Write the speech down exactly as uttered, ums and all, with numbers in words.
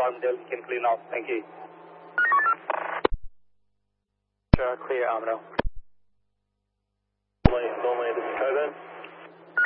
Farmdale, can clear now. Thank you. Sure, clear, Amino.